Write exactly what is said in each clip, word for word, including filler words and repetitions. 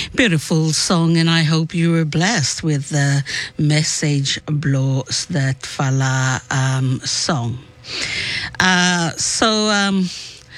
Beautiful song, and I hope you were blessed with the message blows that fala um, song. Uh, so, um,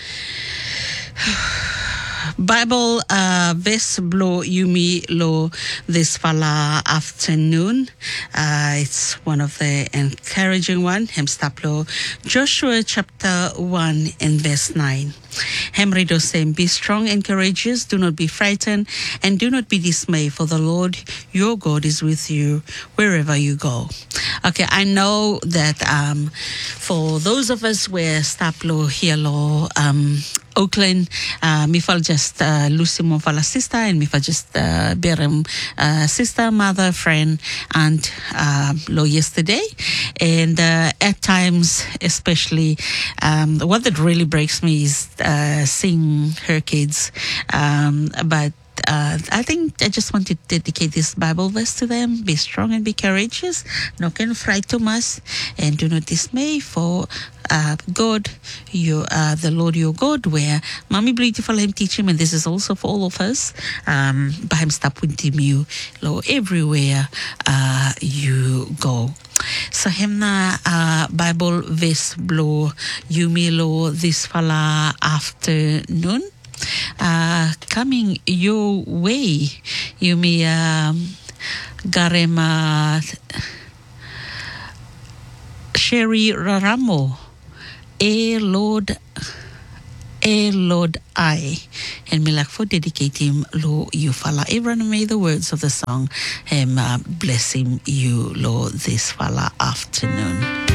Bible uh, ves blo yumi lo this fala afternoon. Uh, it's one of the encouraging one. Hem staplo Joshua chapter one and verse nine. Hem read saying, be strong and courageous, do not be frightened, and do not be dismayed, for the Lord your God is with you wherever you go. Okay, I know that um, for those of us where staplo hielo um Oakland, uh, mifal just uh, Lucy Monfala sister, and mifal just uh, Berem uh, sister, mother, friend, and uh, lo yesterday. And uh, at times, especially, um, what that really breaks me is uh, seeing her kids. Um, but Uh, I think I just want to dedicate this Bible verse to them. Be strong and be courageous. No can fright too much, and do not dismay. For uh, God, you are the Lord your God. Where Mommy beautiful him teach him, and this is also for all of us. Um, by him stop with you, Lord, everywhere uh, you go. So him na uh, Bible verse blow yumi lo this fala afternoon. Uh, coming your way, you may um, garema Sherry Raramo, a Lord, a Lord I, and me like for dedicating lo you fala. Everyone may the words of the song, and uh, blessing you lo this fala afternoon.